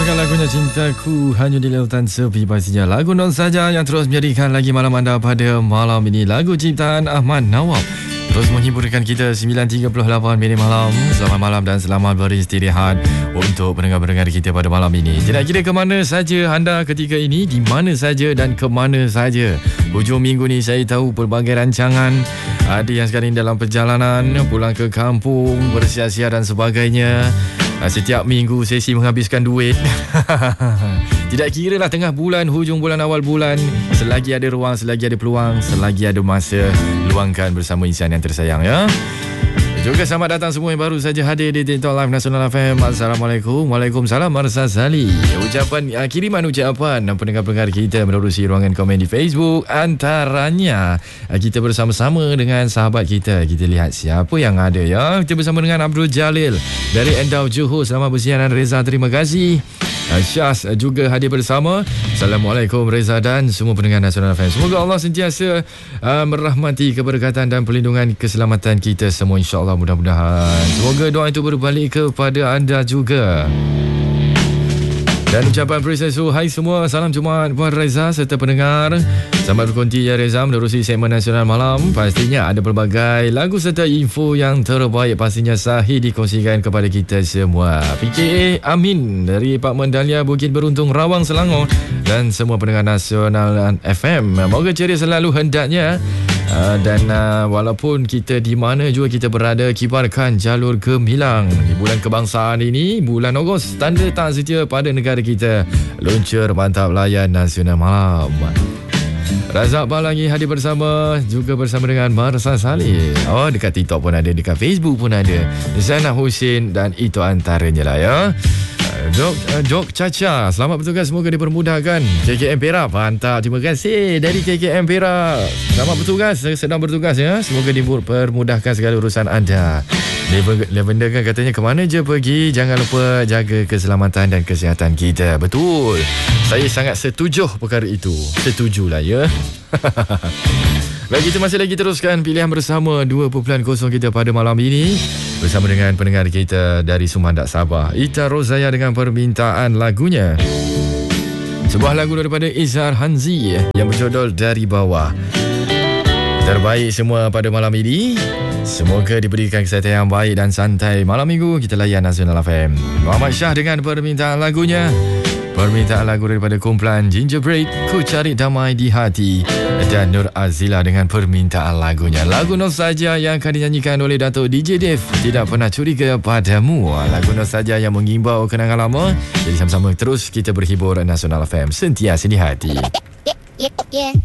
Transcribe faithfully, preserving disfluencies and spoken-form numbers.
Dengarkan lagunya Cintaku Hanya di Lautan Sepi. Pastinya lagu non saja yang terus menjadikan lagi malam anda pada malam ini. Lagu ciptaan Ahmad Nawab terus menghiburkan kita sembilan tiga puluh lapan minit malam. Selamat malam dan selamat beristirahat untuk pendengar-pendengar kita pada malam ini. Tidak kira ke mana saja anda ketika ini, di mana saja dan ke mana saja. Hujung minggu ni saya tahu pelbagai rancangan. Ada yang sekarang dalam perjalanan, pulang ke kampung, bersiar-siar dan sebagainya. Setiap minggu sesi menghabiskan duit. Tidak kira lah tengah bulan, hujung bulan, awal bulan. Selagi ada ruang, selagi ada peluang, selagi ada masa, luangkan bersama insan yang tersayang ya. Juga selamat datang semua yang baru saja hadir di TikTok Live Nasional F M. Assalamualaikum. Waalaikumsalam. Marsa Sali. Ucapan, uh, kiriman ucapan pendengar-pendengar kita menerusi ruangan komen di Facebook. Antaranya uh, kita bersama-sama dengan sahabat kita. Kita lihat siapa yang ada ya. Kita bersama dengan Abdul Jalil dari Endau Johor. Selamat bersiaran Reza, terima kasih. uh, Syaz uh, juga hadir bersama. Assalamualaikum Reza dan semua pendengar Nasional F M. Semoga Allah sentiasa uh, merahmati, keberkatan dan perlindungan keselamatan kita semua, insya-Allah. Mudah-mudahan semoga doa itu berbalik kepada anda juga. Dan ucapan Princess, hai semua, salam Jumaat buat Reza serta pendengar. Selamat berkonti ya Reza menerusi segmen nasional malam. Pastinya ada pelbagai lagu serta info yang terbaik, pastinya sahih dikongsikan kepada kita semua. P K A Amin dari Pak Mendalia Bukit Beruntung Rawang Selangor dan semua pendengar nasional F M. Moga ceria selalu hendaknya. Uh, dan uh, walaupun kita di mana juga kita berada, kibarkan jalur gemilang di bulan kebangsaan ini, bulan Ogos, tanda tak setia pada negara kita. Luncur mantap layan nasional malam. Razak Balangi hadir bersama, juga bersama dengan Marsa Salih. Oh, dekat TikTok pun ada, dekat Facebook pun ada. Zana Husin dan itu antaranya lah ya. Jok, Jok Caca, selamat bertugas, semoga dipermudahkan. K K M Perak, mantap, terima kasih dari K K M Perak. Selamat bertugas, sedang bertugas ya. Semoga dipermudahkan segala urusan anda. Lavender kan katanya ke mana je pergi, jangan lupa jaga keselamatan dan kesihatan kita. Betul, saya sangat setuju perkara itu. Setujulah ya. Baik, kita masih lagi teruskan pilihan bersama dua perpuluhan kosong kita pada malam ini bersama dengan pendengar kita dari Sumandak Sabah, Ita Rozaya dengan permintaan lagunya. Sebuah lagu daripada Izhar Hanzi yang berjudul Dari Bawah. Terbaik semua pada malam ini. Semoga diberikan kesihatan yang baik dan santai malam minggu kita layan Nasional F M. Muhammad Syah dengan permintaan lagunya. Permintaan lagu daripada kumpulan Gingerbread, Ku Cari Damai di Hati, dan Nur Azila dengan permintaan lagunya. Lagu nostalgia yang akan dinyanyikan oleh Dato' D J Dev, Tidak Pernah Curiga Padamu. Lagu nostalgia yang mengimbau kenangan lama. Jadi sama-sama terus kita berhibur Nasional F M, sentiasa di hati.